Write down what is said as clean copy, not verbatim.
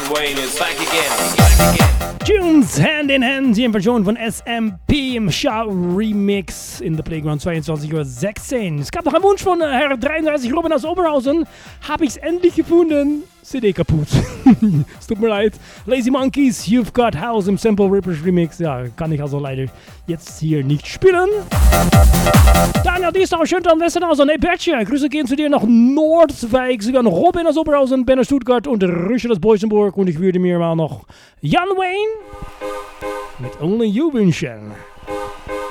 Wayne is back again. Tunes Hand in Hand, die Version von SMP im Schau-Remix in der Playground 22:16 Uhr. Es gab noch einen Wunsch von Herr 33 Robin aus Oberhausen. Hab ich's endlich gefunden? CD kaputt. Es tut mir leid. Lazy Monkeys, You've Got House im Sample Rippers Remix. Ja, kann ich also leider jetzt hier nicht spielen. Daniel Diesau, Schöntal, Westerhausen, hey Bertje, Grüße gehen zu dir nach Nordwijk. Sie gehen Robin aus Oberhausen, Ben aus Stuttgart und Richard aus Boysenburg. Und ich würde mir mal noch Jan Wayne mit Only You wünschen.